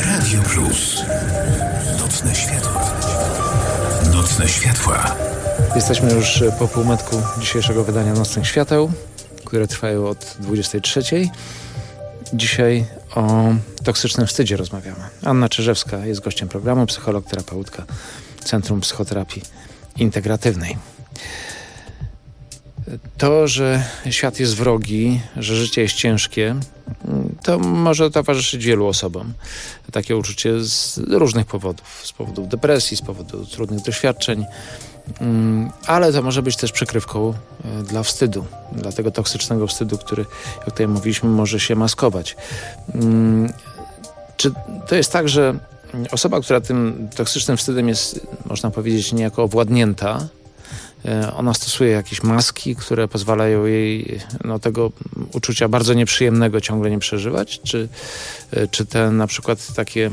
Radio Plus. Nocne światła. Nocne światła. Jesteśmy już po półmetku dzisiejszego wydania Nocnych Świateł, które trwają od 23:00. Dzisiaj o toksycznym wstydzie rozmawiamy. Anna Czyżewska jest gościem programu, psycholog, terapeutka Centrum Psychoterapii Integratywnej. To, że świat jest wrogi, że życie jest ciężkie, to może towarzyszyć wielu osobom. Takie uczucie z różnych powodów. Z powodów depresji, z powodu trudnych doświadczeń. Ale to może być też przykrywką dla wstydu. Dla tego toksycznego wstydu, który, jak tutaj mówiliśmy, może się maskować. Czy to jest tak, że osoba, która tym toksycznym wstydem jest, można powiedzieć, niejako owładnięta, ona stosuje jakieś maski, które pozwalają jej tego uczucia bardzo nieprzyjemnego ciągle nie przeżywać? Czy te na przykład takie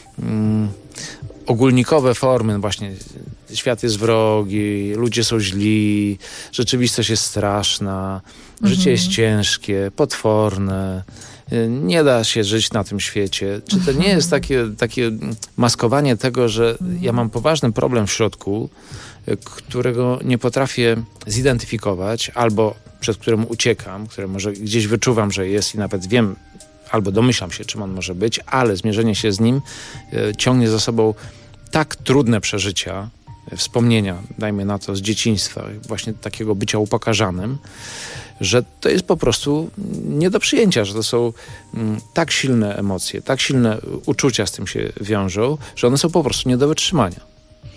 ogólnikowe formy, właśnie świat jest wrogi, ludzie są źli, rzeczywistość jest straszna, życie jest ciężkie, potworne, nie da się żyć na tym świecie. Czy to nie jest takie maskowanie tego, że ja mam poważny problem w środku, którego nie potrafię zidentyfikować, albo przed którym uciekam, które może gdzieś wyczuwam, że jest i nawet wiem, albo domyślam się, czym on może być, ale zmierzenie się z nim ciągnie za sobą tak trudne przeżycia, wspomnienia, dajmy na to, z dzieciństwa, właśnie takiego bycia upokarzanym, że to jest po prostu nie do przyjęcia, że to są tak silne emocje, tak silne uczucia z tym się wiążą, że one są po prostu nie do wytrzymania.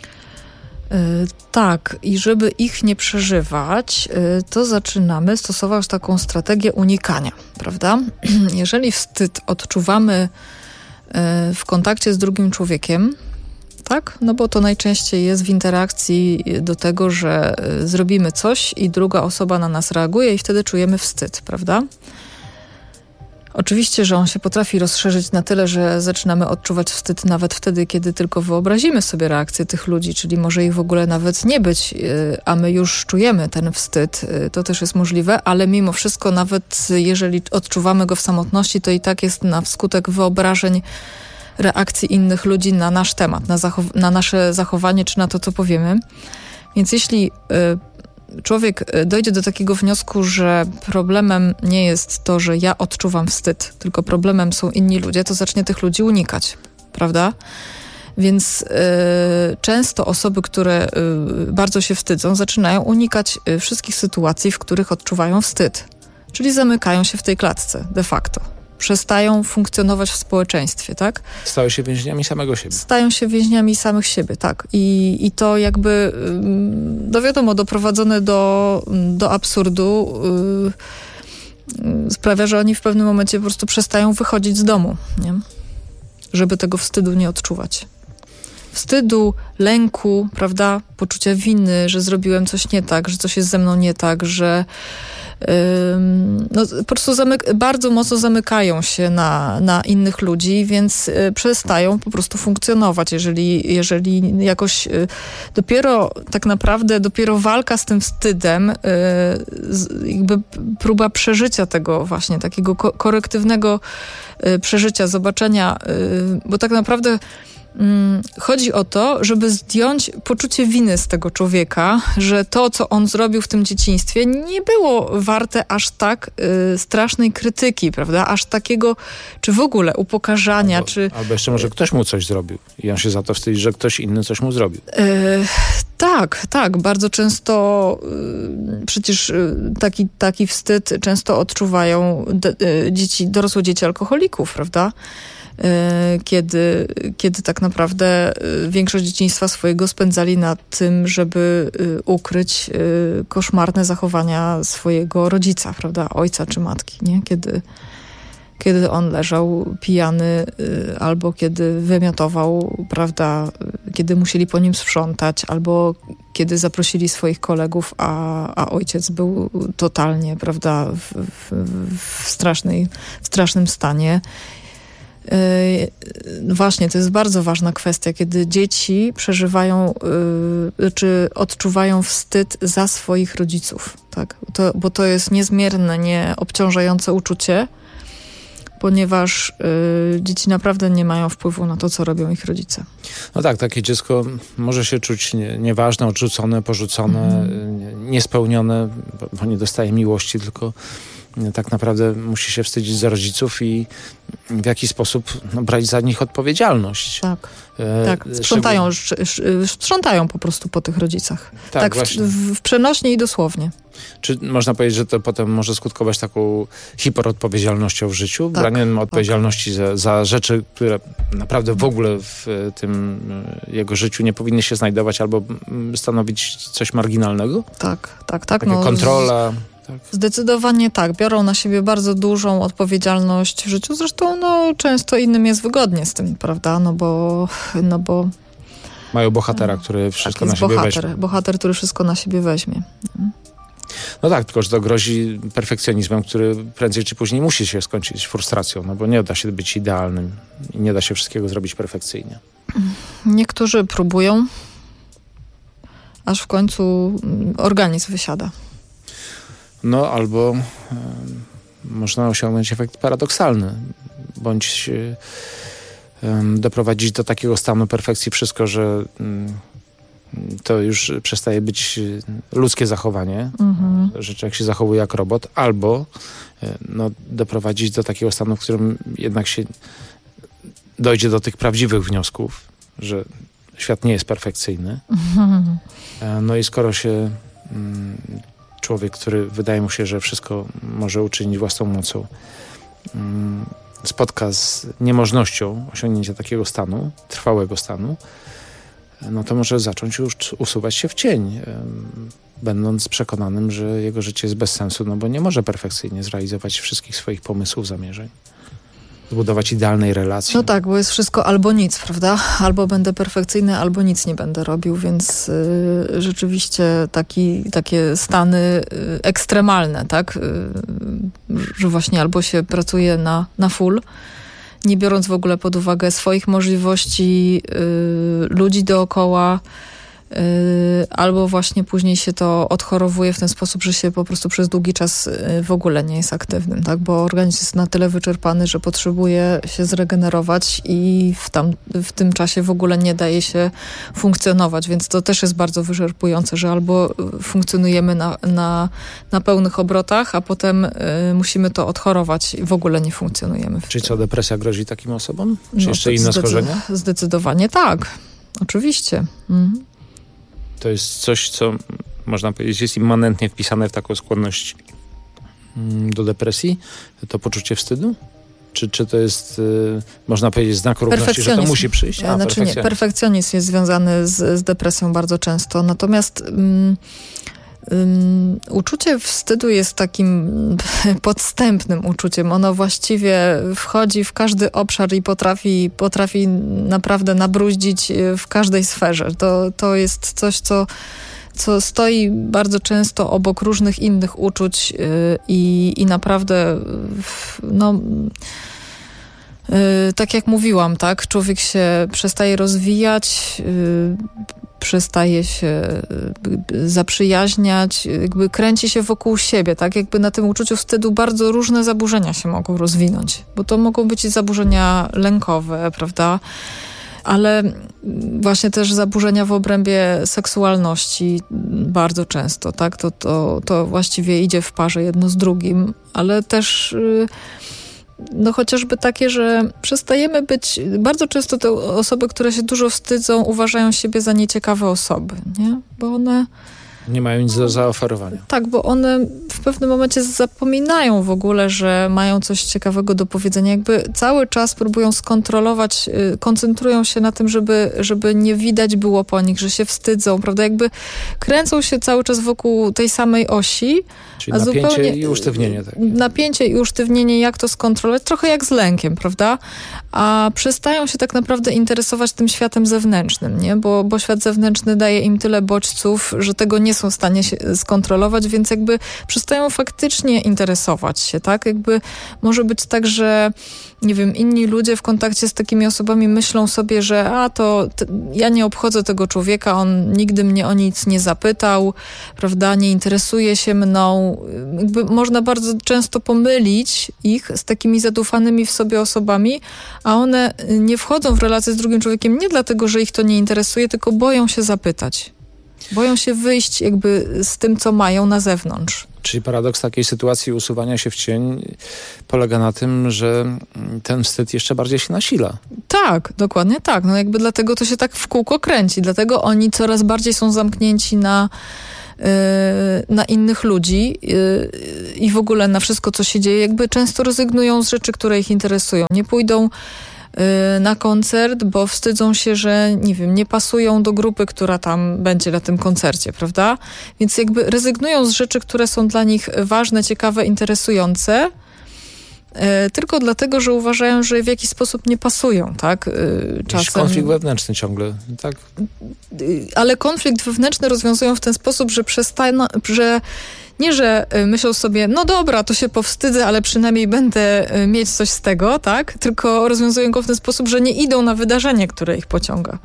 Tak, i żeby ich nie przeżywać, to zaczynamy stosować taką strategię unikania, prawda? Jeżeli wstyd odczuwamy w kontakcie z drugim człowiekiem, tak? No bo to najczęściej jest w interakcji do tego, że zrobimy coś i druga osoba na nas reaguje i wtedy czujemy wstyd, prawda? Oczywiście, że on się potrafi rozszerzyć na tyle, że zaczynamy odczuwać wstyd nawet wtedy, kiedy tylko wyobrazimy sobie reakcję tych ludzi, czyli może ich w ogóle nawet nie być, a my już czujemy ten wstyd. To też jest możliwe, ale mimo wszystko nawet jeżeli odczuwamy go w samotności, to i tak jest na wskutek wyobrażeń reakcji innych ludzi na nasz temat, na nasze zachowanie czy na to, co powiemy. Więc jeśli człowiek dojdzie do takiego wniosku, że problemem nie jest to, że ja odczuwam wstyd, tylko problemem są inni ludzie, to zacznie tych ludzi unikać, prawda? Więc często osoby, które bardzo się wstydzą, zaczynają unikać wszystkich sytuacji, w których odczuwają wstyd. Czyli zamykają się w tej klatce, de facto. Przestają funkcjonować w społeczeństwie, tak? Stają się więźniami samego siebie. Stają się więźniami samych siebie, tak. I to jakby, no wiadomo, doprowadzone do absurdu sprawia, że oni w pewnym momencie po prostu przestają wychodzić z domu, nie? Żeby tego wstydu nie odczuwać. Wstydu, lęku, prawda? Poczucia winy, że zrobiłem coś nie tak, że coś jest ze mną nie tak, że po prostu bardzo mocno zamykają się na innych ludzi, więc przestają po prostu funkcjonować. Jeżeli jakoś dopiero walka z tym wstydem, jakby próba przeżycia tego właśnie, takiego korektywnego przeżycia, zobaczenia, bo tak naprawdę chodzi o to, żeby zdjąć poczucie winy z tego człowieka, że to, co on zrobił w tym dzieciństwie, nie było warte aż tak strasznej krytyki, prawda? Aż takiego, czy w ogóle upokarzania, Albo jeszcze może ktoś mu coś zrobił i on się za to wstydzi, że ktoś inny coś mu zrobił. Tak. Bardzo często przecież taki wstyd często odczuwają dorosłe dzieci alkoholików, prawda? Kiedy tak naprawdę większość dzieciństwa swojego spędzali na tym, żeby ukryć koszmarne zachowania swojego rodzica, prawda, ojca czy matki, nie? Kiedy on leżał pijany albo kiedy wymiotował, prawda, kiedy musieli po nim sprzątać, albo kiedy zaprosili swoich kolegów, a ojciec był totalnie, prawda, w strasznym stanie. Właśnie, to jest bardzo ważna kwestia, kiedy dzieci przeżywają czy odczuwają wstyd za swoich rodziców, tak? Bo to jest niezmierne, nieobciążające uczucie, ponieważ dzieci naprawdę nie mają wpływu na to, co robią ich rodzice. No tak, takie dziecko może się czuć nieważne, odrzucone, porzucone, niespełnione, bo nie dostaje miłości, tylko tak naprawdę musi się wstydzić za rodziców i w jakiś sposób brać za nich odpowiedzialność. Tak, sprzątają po prostu po tych rodzicach. Tak w przenośnie i dosłownie. Czy można powiedzieć, że to potem może skutkować taką hiperodpowiedzialnością w życiu? Tak, braniem odpowiedzialności za rzeczy, które naprawdę w ogóle w tym jego życiu nie powinny się znajdować albo stanowić coś marginalnego? Tak. Taka kontrola... Tak. Zdecydowanie tak. Biorą na siebie bardzo dużą odpowiedzialność w życiu. Zresztą często innym jest wygodnie z tym, prawda? No bo mają bohatera, który wszystko na siebie weźmie. Bohater, który wszystko na siebie weźmie. No tak, tylko że to grozi perfekcjonizmem, który prędzej czy później musi się skończyć frustracją, no bo nie da się być idealnym i nie da się wszystkiego zrobić perfekcyjnie. Niektórzy próbują, aż w końcu organizm wysiada. No albo można osiągnąć efekt paradoksalny, bądź doprowadzić do takiego stanu perfekcji wszystko, że to już przestaje być ludzkie zachowanie, że człowiek się zachowuje jak robot, albo doprowadzić do takiego stanu, w którym jednak się dojdzie do tych prawdziwych wniosków, że świat nie jest perfekcyjny. No i skoro się człowiek, który wydaje mu się, że wszystko może uczynić własną mocą, spotka z niemożnością osiągnięcia takiego stanu, trwałego stanu, no to może zacząć już usuwać się w cień, będąc przekonanym, że jego życie jest bez sensu, no bo nie może perfekcyjnie zrealizować wszystkich swoich pomysłów, zamierzeń. Zbudować idealnej relacji. No tak, bo jest wszystko albo nic, prawda? Albo będę perfekcyjny, albo nic nie będę robił, więc rzeczywiście takie stany ekstremalne, tak? Że właśnie albo się pracuje na full, nie biorąc w ogóle pod uwagę swoich możliwości, ludzi dookoła, albo właśnie później się to odchorowuje w ten sposób, że się po prostu przez długi czas w ogóle nie jest aktywnym, tak? Bo organizm jest na tyle wyczerpany, że potrzebuje się zregenerować i w tym czasie w ogóle nie daje się funkcjonować, więc to też jest bardzo wyczerpujące, że albo funkcjonujemy na pełnych obrotach, a potem musimy to odchorować i w ogóle nie funkcjonujemy. Czyli co, depresja grozi takim osobom? Czy jeszcze inne schorzenia? Zdecydowanie tak. Oczywiście. To jest coś, co można powiedzieć jest immanentnie wpisane w taką skłonność do depresji? To poczucie wstydu? Czy to jest, można powiedzieć, znak równości, że to musi przyjść? Perfekcjonizm jest związany z depresją bardzo często. Natomiast uczucie wstydu jest takim podstępnym uczuciem. Ono właściwie wchodzi w każdy obszar i potrafi naprawdę nabruździć w każdej sferze. To jest coś, co stoi bardzo często obok różnych innych uczuć i naprawdę tak jak mówiłam, tak, człowiek się przestaje rozwijać, przestaje się zaprzyjaźniać, jakby kręci się wokół siebie, tak? Jakby na tym uczuciu wstydu bardzo różne zaburzenia się mogą rozwinąć, bo to mogą być i zaburzenia lękowe, prawda? Ale właśnie też zaburzenia w obrębie seksualności bardzo często, tak? To właściwie idzie w parze jedno z drugim, ale też chociażby takie, że przestajemy być... Bardzo często te osoby, które się dużo wstydzą, uważają siebie za nieciekawe osoby, nie? Bo one... Nie mają nic do zaoferowania. Tak, bo one w pewnym momencie zapominają w ogóle, że mają coś ciekawego do powiedzenia. Jakby cały czas próbują skontrolować, koncentrują się na tym, żeby nie widać było po nich, że się wstydzą, prawda? Jakby kręcą się cały czas wokół tej samej osi. Czyli napięcie i usztywnienie. Tak. Napięcie i usztywnienie, jak to skontrolować? Trochę jak z lękiem, prawda? A przestają się tak naprawdę interesować tym światem zewnętrznym, nie? Bo świat zewnętrzny daje im tyle bodźców, że tego nie nie są w stanie się skontrolować, więc jakby przestają faktycznie interesować się, tak? Jakby może być tak, że nie wiem, inni ludzie w kontakcie z takimi osobami myślą sobie, że ja nie obchodzę tego człowieka, on nigdy mnie o nic nie zapytał, prawda, nie interesuje się mną. Jakby można bardzo często pomylić ich z takimi zadufanymi w sobie osobami, a one nie wchodzą w relację z drugim człowiekiem nie dlatego, że ich to nie interesuje, tylko boją się zapytać. Boją się wyjść jakby z tym, co mają na zewnątrz. Czyli paradoks takiej sytuacji usuwania się w cień polega na tym, że ten wstyd jeszcze bardziej się nasila. Tak, dokładnie tak. No jakby dlatego to się tak w kółko kręci. Dlatego oni coraz bardziej są zamknięci na innych ludzi i w ogóle na wszystko, co się dzieje. Jakby często rezygnują z rzeczy, które ich interesują. Nie pójdą na koncert, bo wstydzą się, że nie wiem, nie pasują do grupy, która tam będzie na tym koncercie, prawda? Więc jakby rezygnują z rzeczy, które są dla nich ważne, ciekawe, interesujące, tylko dlatego, że uważają, że w jakiś sposób nie pasują, tak? Czasem konflikt wewnętrzny ciągle, tak? Ale konflikt wewnętrzny rozwiązują w ten sposób, że że myślą sobie, no dobra, to się powstydzę, ale przynajmniej będę mieć coś z tego, tak? Tylko rozwiązują go w ten sposób, że nie idą na wydarzenie, które ich pociąga.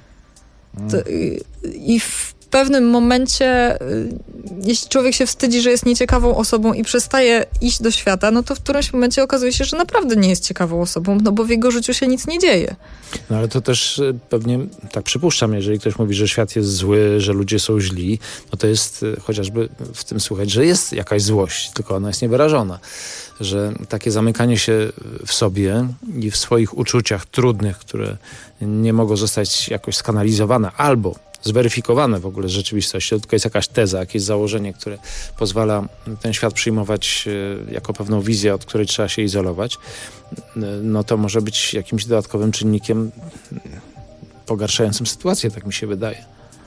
I w pewnym momencie, jeśli człowiek się wstydzi, że jest nieciekawą osobą i przestaje iść do świata, no to w którymś momencie okazuje się, że naprawdę nie jest ciekawą osobą, no bo w jego życiu się nic nie dzieje. No ale to też pewnie, tak przypuszczam, jeżeli ktoś mówi, że świat jest zły, że ludzie są źli, no to jest chociażby w tym słuchać, że jest jakaś złość, tylko ona jest niewyrażona. Że takie zamykanie się w sobie i w swoich uczuciach trudnych, które nie mogą zostać jakoś skanalizowane albo zweryfikowane w ogóle z rzeczywistością, tylko jest jakaś teza, jakieś założenie, które pozwala ten świat przyjmować jako pewną wizję, od której trzeba się izolować, no to może być jakimś dodatkowym czynnikiem pogarszającym sytuację, tak mi się wydaje.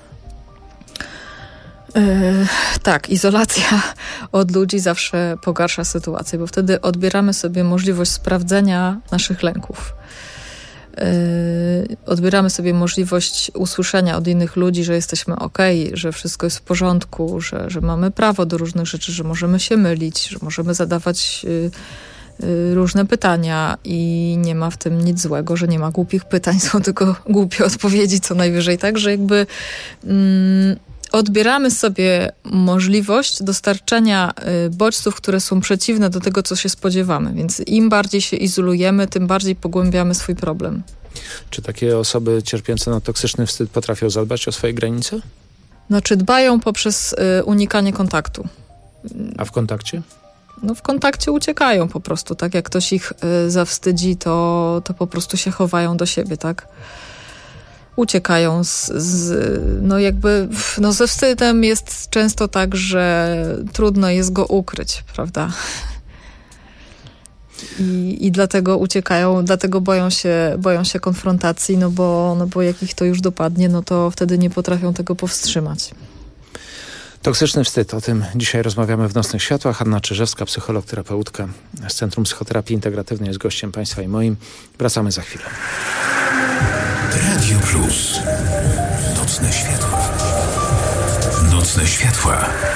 Tak, izolacja od ludzi zawsze pogarsza sytuację, bo wtedy odbieramy sobie możliwość sprawdzenia naszych lęków. Odbieramy sobie możliwość usłyszenia od innych ludzi, że jesteśmy okej, że wszystko jest w porządku, że mamy prawo do różnych rzeczy, że możemy się mylić, że możemy zadawać różne pytania i nie ma w tym nic złego, że nie ma głupich pytań, są tylko głupie odpowiedzi co najwyżej, tak, że jakby odbieramy sobie możliwość dostarczenia bodźców, które są przeciwne do tego, co się spodziewamy. Więc im bardziej się izolujemy, tym bardziej pogłębiamy swój problem. Czy takie osoby cierpiące na toksyczny wstyd potrafią zadbać o swoje granice? Znaczy dbają poprzez unikanie kontaktu. A w kontakcie? No w kontakcie uciekają po prostu, tak? Jak ktoś ich zawstydzi, to po prostu się chowają do siebie, tak? Uciekają ze wstydem jest często tak, że trudno jest go ukryć, prawda? I dlatego uciekają, dlatego boją się konfrontacji, no bo jak ich to już dopadnie, no to wtedy nie potrafią tego powstrzymać. Toksyczny wstyd. O tym dzisiaj rozmawiamy w Nocnych Światłach. Anna Czyżewska, psycholog, terapeutka z Centrum Psychoterapii Integratywnej jest gościem Państwa i moim. Wracamy za chwilę. Radio Plus. Nocne światła. Nocne światła.